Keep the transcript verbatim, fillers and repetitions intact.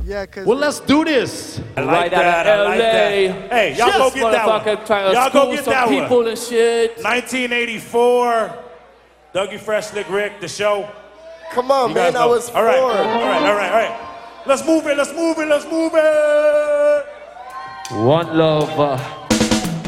Yeah, cause well, let's do this. I like Right that, out of I like L A. that. Hey, y'all go Just get that one. motherfucker trying to Y'all go school get some that people one. and shit. nineteen eighty-four, Dougie Fresh, Slick Rick, the show. Come on, You man, guys I know. was all right, four. all right, all right, all right. Let's move it, let's move it, let's move it. One love. uh,